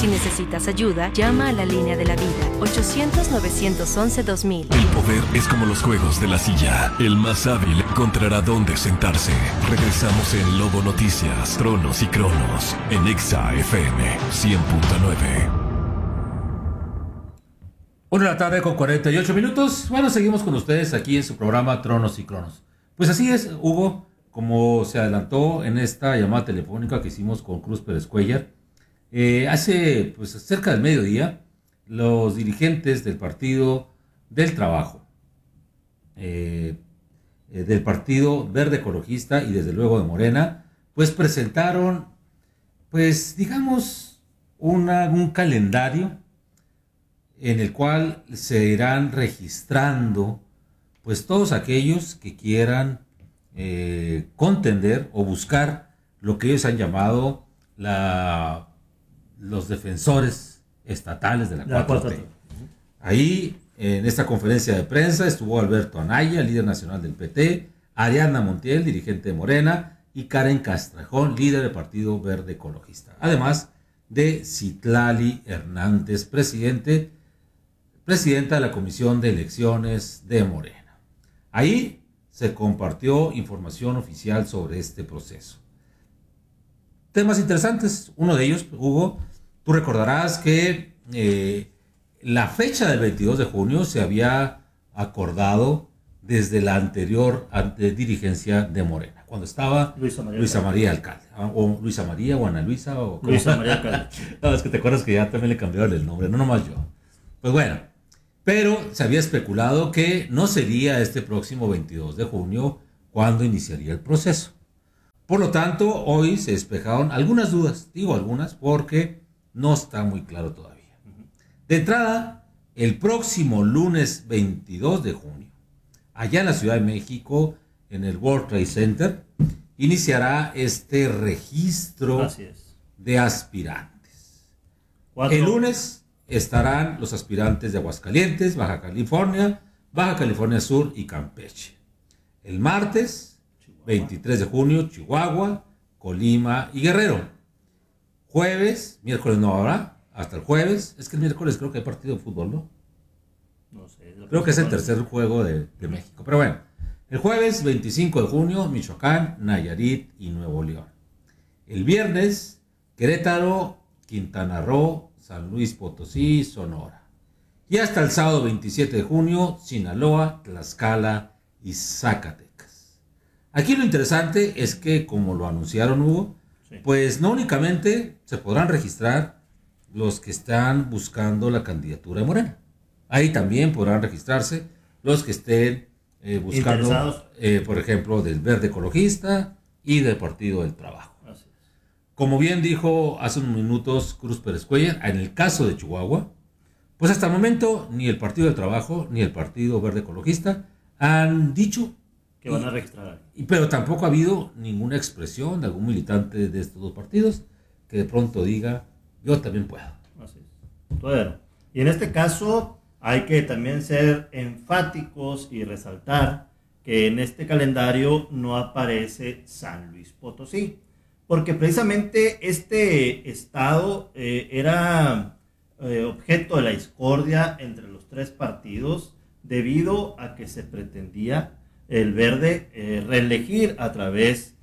Si necesitas ayuda, llama a la línea de la vida, 800-911-2000. El poder es como los juegos de la silla. El más hábil encontrará dónde sentarse. Regresamos en Lobo Noticias, Tronos y Cronos, en Exa FM 100.9. 1:48 PM. Bueno, seguimos con ustedes aquí en su programa Tronos y Cronos. Pues así es, Hugo, como se adelantó en esta llamada telefónica que hicimos con Cruz Pérez Cuéllar. Hace pues cerca del mediodía, los dirigentes del Partido del Trabajo, del Partido Verde Ecologista y desde luego de Morena, pues presentaron, pues digamos, un calendario en el cual se irán registrando pues todos aquellos que quieran contender o buscar lo que ellos han llamado los defensores estatales de la 4T. Ahí, en esta conferencia de prensa, estuvo Alberto Anaya, líder nacional del PT, Ariadna Montiel, dirigente de Morena, y Karen Castrejón, líder del Partido Verde Ecologista. Además de Citlali Hernández, presidenta de la Comisión de Elecciones de Morena. Ahí se compartió información oficial sobre este proceso. Temas interesantes, uno de ellos, Hugo, tú recordarás que la fecha del 22 de junio se había acordado desde la anterior dirigencia de Morena, cuando estaba Luisa María Alcalde, o Luisa María, o Ana Luisa, o Luisa María Alcalde. No, es que te acuerdas que ya también le cambiaron el nombre, no nomás yo. Pues bueno, pero se había especulado que no sería este próximo 22 de junio cuando iniciaría el proceso. Por lo tanto, hoy se despejaron algunas dudas, digo algunas porque no está muy claro todavía. De entrada, el próximo lunes 22 de junio, allá en la Ciudad de México, en el World Trade Center, iniciará este registro de aspirantes. El lunes estarán los aspirantes de Aguascalientes, Baja California Sur y Campeche. El martes 23 de junio, Chihuahua, Colima y Guerrero. Miércoles no habrá, hasta el jueves. Es que el miércoles creo que hay partido de fútbol, ¿no? No sé. Creo que es el tercer juego de México. Pero bueno, el jueves 25 de junio, Michoacán, Nayarit y Nuevo León. El viernes, Querétaro, Quintana Roo, San Luis Potosí, Sonora. Y hasta el sábado 27 de junio, Sinaloa, Tlaxcala y Zacatecas. Aquí lo interesante es que, como lo anunciaron, Hugo, pues no únicamente se podrán registrar los que están buscando la candidatura de Morena. Ahí también podrán registrarse los que estén buscando, por ejemplo, del Verde Ecologista y del Partido del Trabajo. Como bien dijo hace unos minutos Cruz Pérez Cuéllar, en el caso de Chihuahua, pues hasta el momento ni el Partido del Trabajo ni el Partido Verde Ecologista han dicho que van a registrar. Pero tampoco ha habido ninguna expresión de algún militante de estos dos partidos que de pronto diga, yo también puedo. Así es. Bueno, y en este caso hay que también ser enfáticos y resaltar que en este calendario no aparece San Luis Potosí, porque precisamente este estado era objeto de la discordia entre los tres partidos debido a que se pretendía el Verde reelegir a través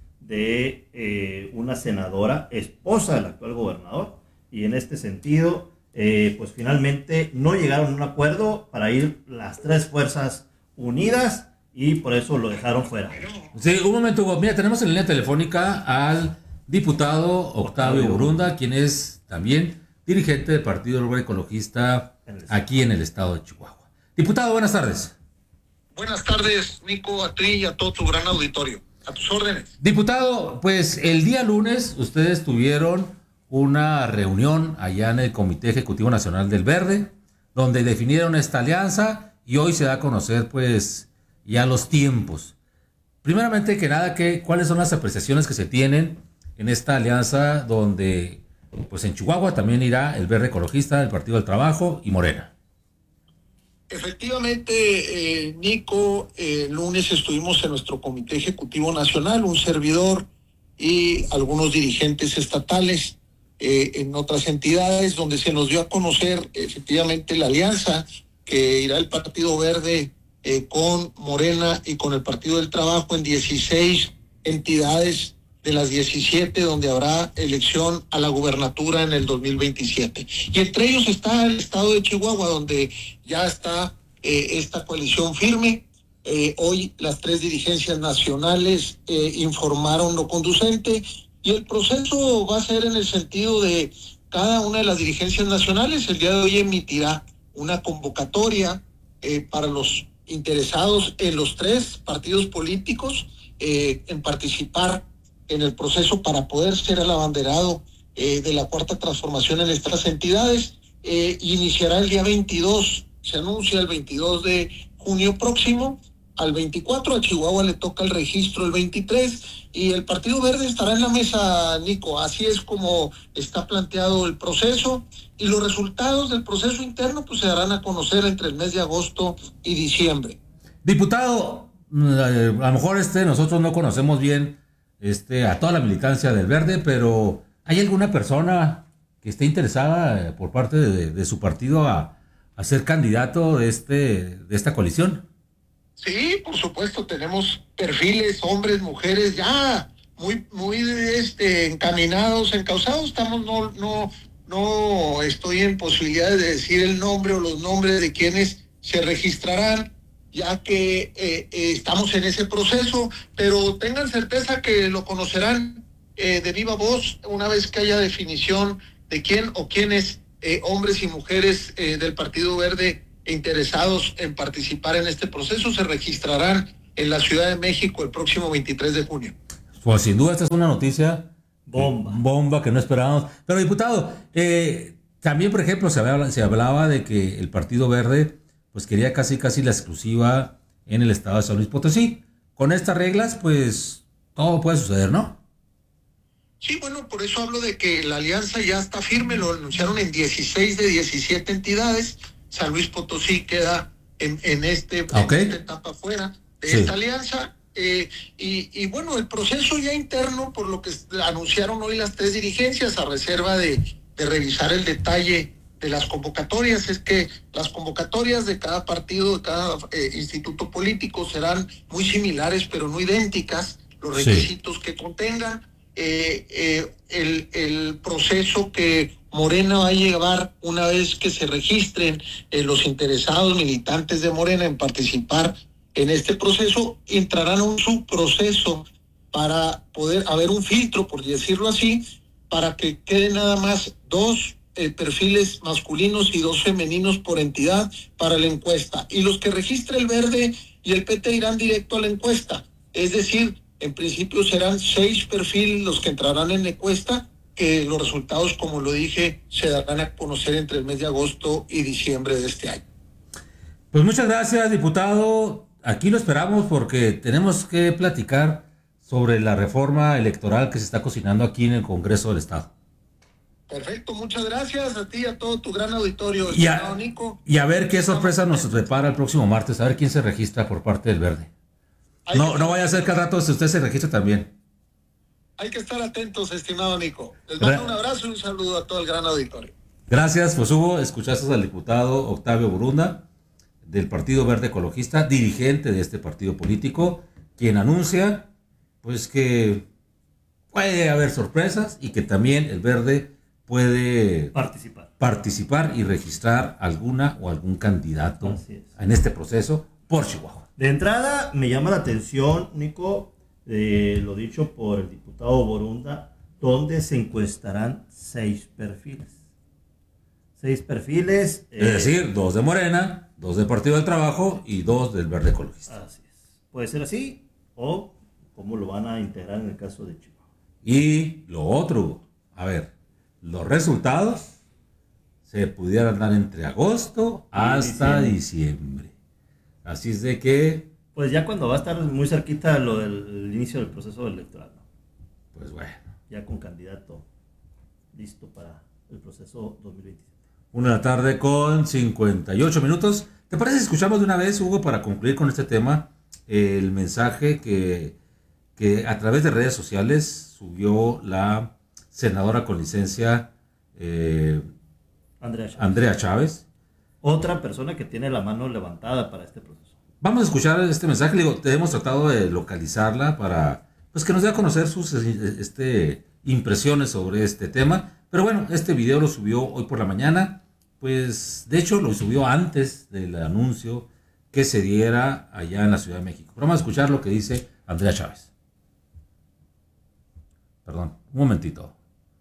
de una senadora, esposa del actual gobernador, y en este sentido, pues finalmente no llegaron a un acuerdo para ir las tres fuerzas unidas y por eso lo dejaron fuera. Sí, un momento, Hugo. Mira, tenemos en línea telefónica al diputado Octavio Borunda, quien es también dirigente del Partido Verde Ecologista aquí en el estado de Chihuahua. Diputado, buenas tardes. Buenas tardes, Nico, a ti y a todo tu gran auditorio. A tus órdenes. Diputado, pues el día lunes ustedes tuvieron una reunión allá en el Comité Ejecutivo Nacional del Verde, donde definieron esta alianza y hoy se da a conocer pues ya los tiempos. Primeramente que nada, ¿cuáles son las apreciaciones que se tienen en esta alianza donde pues en Chihuahua también irá el Verde Ecologista, el Partido del Trabajo y Morena? Efectivamente, Nico, el lunes estuvimos en nuestro Comité Ejecutivo Nacional, un servidor y algunos dirigentes estatales. en otras entidades, donde se nos dio a conocer efectivamente la alianza que irá el Partido Verde con Morena y con el Partido del Trabajo en 16 entidades de las 17 donde habrá elección a la gubernatura en el 2027. Y entre ellos está el estado de Chihuahua, donde ya está esta coalición firme. Hoy las 3 dirigencias nacionales informaron lo conducente, y el proceso va a ser en el sentido de cada una de las dirigencias nacionales. El día de hoy emitirá una convocatoria para los interesados en los 3 partidos políticos en participar en el proceso para poder ser el abanderado de la Cuarta Transformación en estas entidades. Iniciará el día 22, se anuncia el 22 de junio próximo. Al 24 a Chihuahua le toca el registro el 23, y el Partido Verde estará en la mesa, Nico. Así es como está planteado el proceso, y los resultados del proceso interno pues se darán a conocer entre el mes de agosto y diciembre. Diputado, a lo mejor nosotros no conocemos bien a toda la militancia del Verde, pero ¿hay alguna persona que esté interesada por parte de su partido a ser candidato de esta coalición? Sí, por supuesto, tenemos perfiles, hombres, mujeres, ya muy encaminados, encausados. Estamos, no estoy en posibilidades de decir el nombre o los nombres de quienes se registrarán, ya que estamos en ese proceso, pero tengan certeza que lo conocerán de viva voz una vez que haya definición de quién o quiénes, hombres y mujeres del Partido Verde interesados en participar en este proceso. Se registrarán en la Ciudad de México el próximo 23 de junio. Pues sin duda esta es una noticia bomba que no esperábamos. Pero diputado, también por ejemplo se hablaba de que el Partido Verde pues quería casi la exclusiva en el estado de San Luis Potosí. Con estas reglas pues todo puede suceder, ¿no? Sí, bueno, por eso hablo de que la alianza ya está firme. Lo anunciaron en 16 de 17 entidades. San Luis Potosí queda en esta etapa fuera de esta alianza. Y bueno, el proceso ya interno, por lo que anunciaron hoy las 3 dirigencias, a reserva de revisar el detalle de las convocatorias, es que las convocatorias de cada partido, de cada instituto político serán muy similares, pero no idénticas, los requisitos que contengan. El proceso que Morena va a llevar una vez que se registren los interesados militantes de Morena en participar en este proceso, entrarán a un subproceso para poder haber un filtro, por decirlo así, para que queden nada más 2 perfiles masculinos y 2 femeninos por entidad para la encuesta. Y los que registre el Verde y el PT irán directo a la encuesta. Es decir, en principio serán 6 perfiles los que entrarán en la encuesta, que los resultados, como lo dije, se darán a conocer entre el mes de agosto y diciembre de este año. Pues muchas gracias, diputado. Aquí lo esperamos porque tenemos que platicar sobre la reforma electoral que se está cocinando aquí en el Congreso del Estado. Perfecto, muchas gracias a ti y a todo tu gran auditorio, Nico. Y a ver qué sorpresa nos prepara el próximo martes, a ver quién se registra por parte del Verde. No vaya a ser que al rato usted se registre también. Hay que estar atentos, estimado Nico. Les mando un abrazo y un saludo a todo el gran auditorio. Gracias, pues Hugo, escuchaste al diputado Octavio Borunda, del Partido Verde Ecologista, dirigente de este partido político, quien anuncia pues que puede haber sorpresas y que también el Verde puede participar y registrar alguna o algún candidato en este proceso por Chihuahua. De entrada me llama la atención, Nico, lo dicho por el diputado Borunda, donde se encuestarán 6 perfiles. 6 perfiles. Es decir, 2 de Morena, 2 del Partido del Trabajo y 2 del Verde Ecologista. Así es. Puede ser así, o cómo lo van a integrar en el caso de Chihuahua. Y lo otro, a ver, los resultados se pudieran dar entre agosto hasta diciembre. Así es de que... Pues ya cuando va a estar muy cerquita lo del inicio del proceso electoral, ¿no? Pues bueno. Ya con candidato listo para el proceso 2027. 1:00 con 58 minutos. ¿Te parece si escuchamos de una vez, Hugo, para concluir con este tema, el mensaje que a través de redes sociales subió la senadora con licencia Andrea Chávez. Otra persona que tiene la mano levantada para este proceso. Vamos a escuchar este mensaje. Digo, hemos tratado de localizarla para pues, que nos dé a conocer sus impresiones sobre este tema. Pero bueno, este video lo subió hoy por la mañana. Pues de hecho lo subió antes del anuncio que se diera allá en la Ciudad de México. Pero vamos a escuchar lo que dice Andrea Chávez. Perdón, un momentito.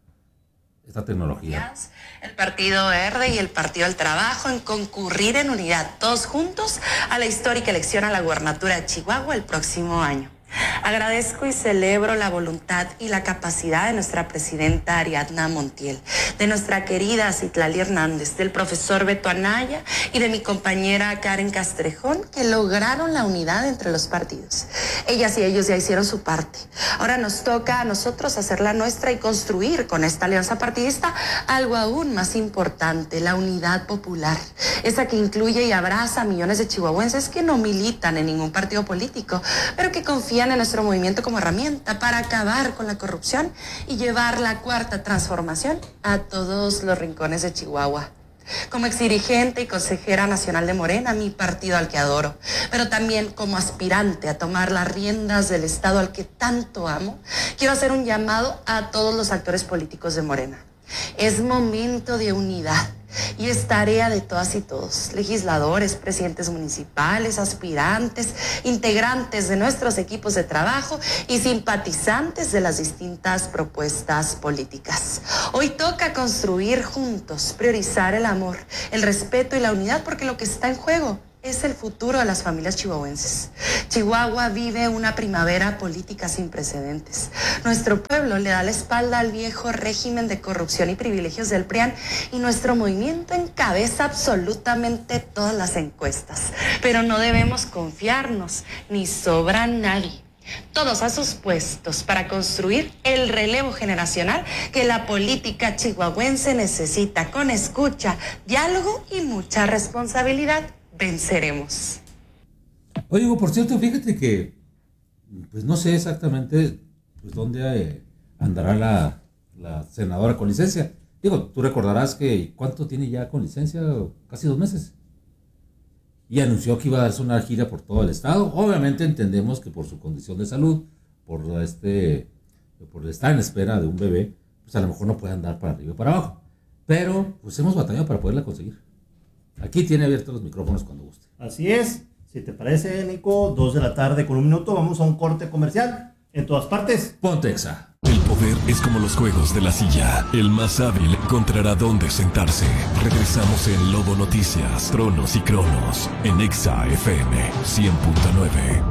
Esta tecnología. El Partido Verde y el Partido del Trabajo en concurrir en unidad, todos juntos, a la histórica elección a la gubernatura de Chihuahua el próximo año. Agradezco y celebro la voluntad y la capacidad de nuestra presidenta Ariadna Montiel, de nuestra querida Citlali Hernández, del profesor Beto Anaya y de mi compañera Karen Castrejón, que lograron la unidad entre los partidos. Ellas y ellos ya hicieron su parte. Ahora nos toca a nosotros hacer la nuestra y construir con esta alianza partidista algo aún más importante, la unidad popular. Esa que incluye y abraza a millones de chihuahuenses que no militan en ningún partido político, pero que confían en nuestro movimiento como herramienta para acabar con la corrupción y llevar la cuarta transformación a todos los rincones de Chihuahua. Como exdirigente y consejera nacional de Morena, mi partido al que adoro, pero también como aspirante a tomar las riendas del Estado al que tanto amo, quiero hacer un llamado a todos los actores políticos de Morena. Es momento de unidad y es tarea de todas y todos, legisladores, presidentes municipales, aspirantes, integrantes de nuestros equipos de trabajo y simpatizantes de las distintas propuestas políticas. Hoy toca construir juntos, priorizar el amor, el respeto y la unidad, porque lo que está en juego es el futuro de las familias chihuahuenses. Chihuahua vive una primavera política sin precedentes. Nuestro pueblo le da la espalda al viejo régimen de corrupción y privilegios del PRIAN y nuestro movimiento encabeza absolutamente todas las encuestas. Pero no debemos confiarnos, ni sobra nadie. Todos a sus puestos para construir el relevo generacional que la política chihuahuense necesita. Con escucha, diálogo y mucha responsabilidad, venceremos. Oye, por cierto, fíjate que pues no sé exactamente pues dónde andará la senadora con licencia. Digo, tú recordarás que ¿cuánto tiene ya con licencia? Casi 2 meses. Y anunció que iba a darse una gira por todo el estado. Obviamente entendemos que por su condición de salud, por estar en espera de un bebé, pues a lo mejor no puede andar para arriba y para abajo. Pero pues hemos batallado para poderla conseguir. Aquí tiene abiertos los micrófonos cuando guste. Así es. Si te parece, Nico, 2 de la tarde con 1 minuto, vamos a un corte comercial. En todas partes. Ponte Exa. El poder es como los juegos de la silla. El más hábil encontrará dónde sentarse. Regresamos en Lobo Noticias, Tronos y Cronos, en Exa FM 100.9.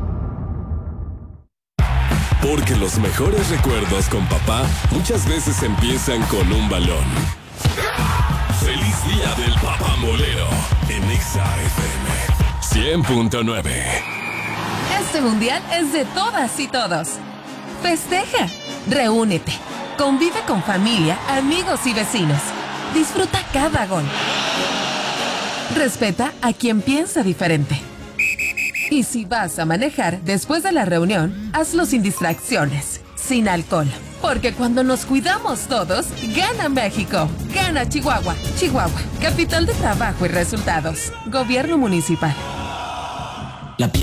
Porque los mejores recuerdos con papá muchas veces empiezan con un balón. ¡Feliz día del papamolero! En Exa FM 100.9. Este mundial es de todas y todos. Festeja, reúnete, convive con familia, amigos y vecinos. Disfruta cada gol. Respeta a quien piensa diferente. Y si vas a manejar después de la reunión, hazlo sin distracciones, sin alcohol. Porque cuando nos cuidamos todos, gana México, gana Chihuahua. Chihuahua, capital de trabajo y resultados. Gobierno municipal.